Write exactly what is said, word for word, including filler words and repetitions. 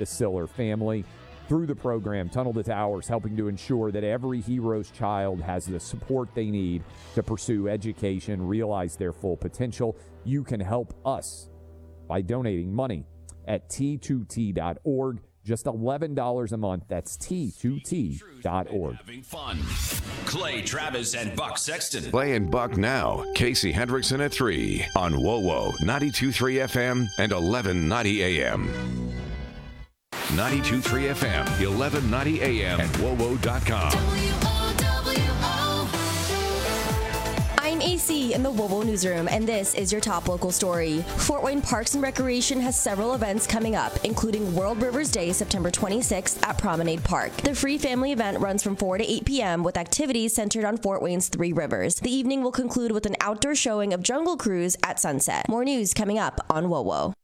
the Siller family. Through the program, Tunnel to Towers, helping to ensure that every hero's child has the support they need to pursue education, realize their full potential. You can help us by donating money at T two T dot org. Just eleven dollars a month. That's T two T dot org. Having fun. Clay Travis and Buck Sexton. Clay and Buck now. Casey Hendrickson at three on W O W O ninety-two point three F M and eleven ninety A M. ninety-two point three F M, eleven ninety A M at W O W O dot com. I'm A C in the W O W O Newsroom, and this is your top local story. Fort Wayne Parks and Recreation has several events coming up, including World Rivers Day, September twenty-sixth at Promenade Park. The free family event runs from four to eight p.m. with activities centered on Fort Wayne's three rivers. The evening will conclude with an outdoor showing of Jungle Cruise at sunset. More news coming up on W O W O.